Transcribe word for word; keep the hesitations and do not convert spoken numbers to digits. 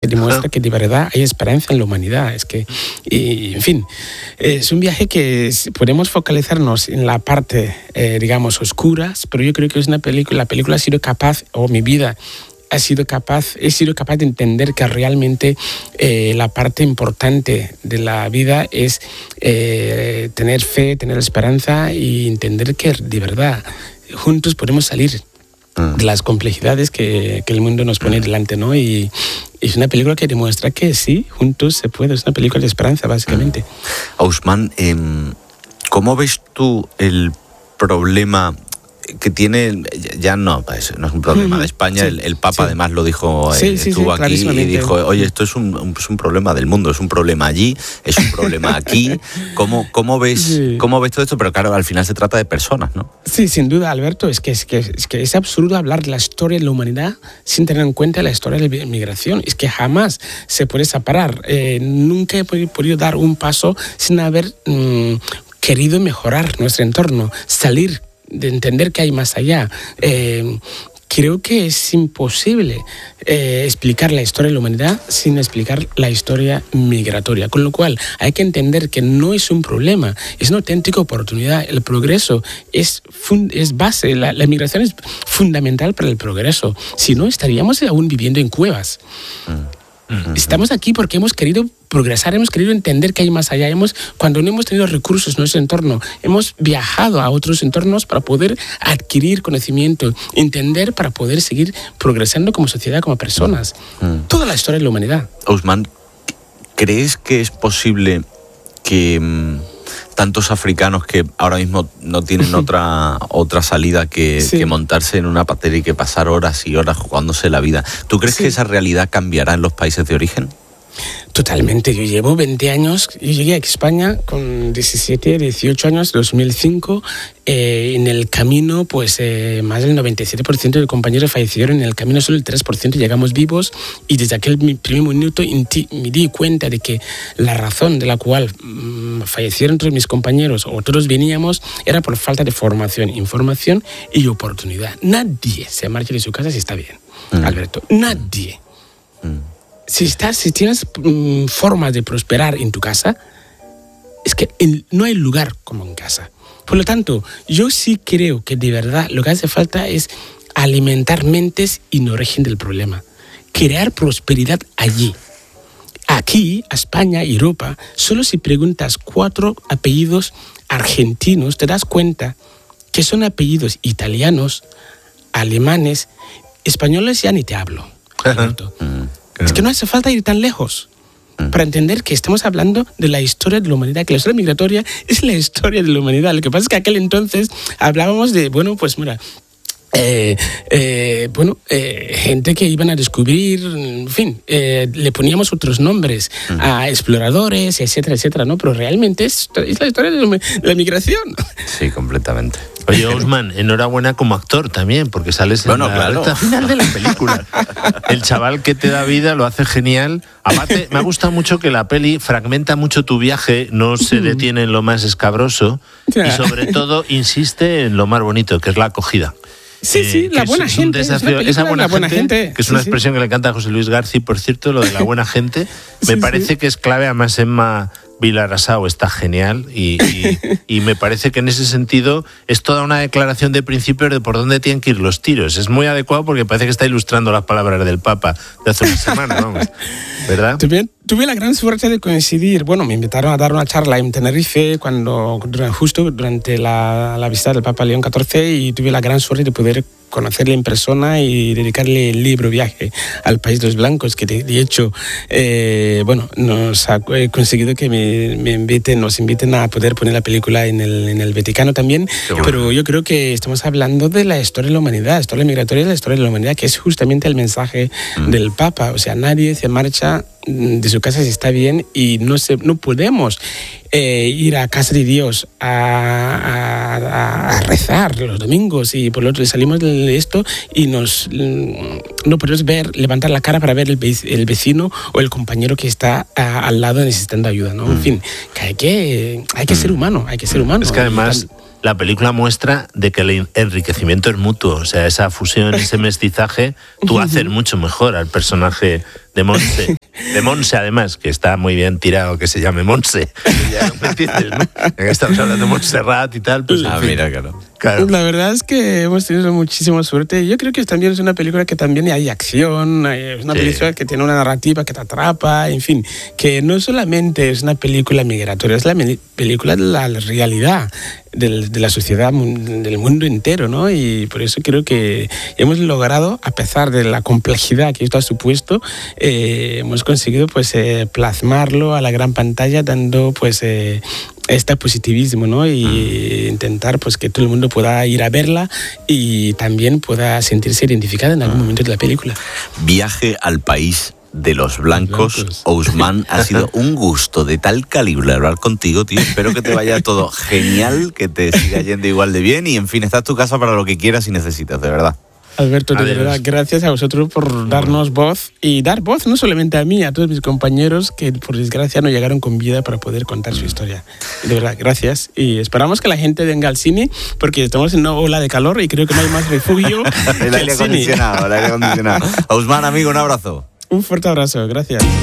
que demuestra que de verdad hay esperanza en la humanidad. Es que, y, en fin, es un viaje que podemos focalizarnos en la parte, eh, digamos, oscuras, pero yo creo que es una película, la película ha sido capaz, o mi vida ha sido capaz, he sido capaz de entender que realmente eh, la parte importante de la vida es eh, tener fe, tener esperanza y entender que de verdad juntos podemos salir de las complejidades que, que el mundo nos pone delante, ¿no? Y, y es una película que demuestra que sí, juntos se puede. Es una película de esperanza, básicamente. Ousmane, eh, ¿cómo ves tú el problema que tiene? Ya no, no es un problema de España, sí, el, el Papa sí. además lo dijo, sí, eh, sí, estuvo sí, aquí y dijo, oye, esto es un, es un problema del mundo, es un problema allí, es un problema aquí. ¿Cómo, cómo, ves, sí. ¿Cómo ves todo esto? Pero claro, al final se trata de personas, ¿no? Sí, sin duda, Alberto, es que es, que, es, que es absurdo hablar de la historia de la humanidad sin tener en cuenta la historia de la migración. Es que jamás se puede separar. Eh, nunca he podido dar un paso sin haber mmm, querido mejorar nuestro entorno, salir de entender que hay más allá. Eh, creo que es imposible eh, explicar la historia de la humanidad sin explicar la historia migratoria. Con lo cual, hay que entender que no es un problema, es una auténtica oportunidad. El progreso es, fun- es base, la, la migración es fundamental para el progreso. Si no, estaríamos aún viviendo en cuevas. Mm. Estamos aquí porque hemos querido progresar, hemos querido entender que hay más allá. Hemos, cuando no hemos tenido recursos en nuestro entorno, hemos viajado a otros entornos para poder adquirir conocimiento, entender, para poder seguir progresando como sociedad, como personas. Mm. Toda la historia de la humanidad. Ousmane, ¿crees que es posible que mmm, tantos africanos que ahora mismo no tienen otra, otra salida que, sí. que montarse en una patera y que pasar horas y horas jugándose la vida, ¿tú crees sí. que esa realidad cambiará en los países de origen? Totalmente. Yo llevo veinte años, yo llegué a España con diecisiete, dieciocho años, dos mil cinco, eh, en el camino pues eh, más del noventa y siete por ciento de compañeros fallecieron, en el camino solo el tres por ciento llegamos vivos, y desde aquel primer minuto me di cuenta de que la razón de la cual mmm, fallecieron todos mis compañeros o todos veníamos era por falta de formación, información y oportunidad. Nadie se marcha de su casa si está bien, mm. Alberto, nadie. Mm. Si, estás, si tienes mm, formas de prosperar en tu casa, es que en, no hay lugar como en casa. Por lo tanto, yo sí creo que de verdad lo que hace falta es alimentar mentes y no origen del problema. Crear prosperidad allí. Aquí, España y Europa, solo si preguntas cuatro apellidos argentinos, te das cuenta que son apellidos italianos, alemanes, españoles ya ni te hablo. Es que no hace falta ir tan lejos para entender que estamos hablando de la historia de la humanidad, que la historia migratoria es la historia de la humanidad. Lo que pasa es que aquel entonces hablábamos de, bueno, pues mira, eh, eh, bueno, eh, gente que iban a descubrir, en fin, eh, le poníamos otros nombres a exploradores, etcétera, etcétera, ¿no? Pero realmente es, es la historia de la, de la migración. Sí, completamente. Oye, Ousmane, enhorabuena como actor también, porque sales bueno, en la claro. recta final de la película. El chaval que te da vida lo hace genial. Aparte, me ha gustado mucho que la peli fragmenta mucho tu viaje, no se detiene en lo más escabroso y sobre todo insiste en lo más bonito, que es la acogida. Sí, eh, sí, la buena es gente. Desafío, es esa buena, buena gente, gente, que es sí, una sí. expresión que le encanta a José Luis García, por cierto, lo de la buena gente, me sí, parece sí. que es clave. Además, Emma Vilarasau está genial y, y, y me parece que en ese sentido es toda una declaración de principios de por dónde tienen que ir los tiros. Es muy adecuado porque parece que está ilustrando las palabras del Papa de hace una semana, vamos, ¿verdad? Tuve, tuve la gran suerte de coincidir, bueno, me invitaron a dar una charla en Tenerife cuando, justo durante la, la visita del Papa León catorce, y tuve la gran suerte de poder conocerle en persona y dedicarle el libro Viaje al País de los Blancos, que de, de hecho, eh, bueno, nos ha conseguido que me, me inviten, nos inviten a poder poner la película en el, en el Vaticano también. Bueno. Pero yo creo que estamos hablando de la historia de la humanidad, la historia migratoria es la historia de la humanidad, que es justamente el mensaje mm. del Papa. O sea, nadie se marcha de su casa si está bien, y no, se, no podemos eh, ir a casa de Dios a, a, a rezar los domingos y por lo otro salimos de esto y nos no podemos ver, levantar la cara para ver el, el vecino o el compañero que está a, al lado necesitando ayuda, ¿no? Mm. En fin, que hay que, hay que mm. ser humano, hay que ser humano. Es que además la película muestra de que el enriquecimiento es mutuo, o sea, esa fusión, ese mestizaje, tú haces mucho mejor al personaje de Montse, de Montse además, que está muy bien tirado que se llame Montse, ya me entiendes, ¿no? Ya que estamos hablando de Montserrat y tal, pues ah, en fin. mira, claro. Claro. La verdad es que hemos tenido muchísima suerte. Yo creo que también es una película que también hay acción, es una sí. película que tiene una narrativa que te atrapa, en fin, que no solamente es una película migratoria, es la película de la realidad de, de la sociedad, del mundo entero, ¿no? Y por eso creo que hemos logrado, a pesar de la complejidad que esto ha supuesto, eh, hemos conseguido pues eh, plasmarlo a la gran pantalla, dando pues eh, este positivismo, ¿no? Y intentar pues que todo el mundo pueda ir a verla y también pueda sentirse identificada en algún momento de la película. Viaje al país de los blancos. blancos. Ousmane, ha sido un gusto de tal calibre hablar contigo, tío. Espero que te vaya todo genial, que te siga yendo igual de bien y, en fin, esta es tu casa para lo que quieras y necesitas, de verdad. Alberto, de verdad, gracias a vosotros por darnos voz y dar voz no solamente a mí, a todos mis compañeros que por desgracia no llegaron con vida para poder contar su historia. De verdad, gracias. Y esperamos que la gente venga al cine porque estamos en una ola de calor y creo que no hay más refugio el que aire el cine. acondicionado, el aire acondicionado. Ousmane, amigo, un abrazo. Un fuerte abrazo, gracias.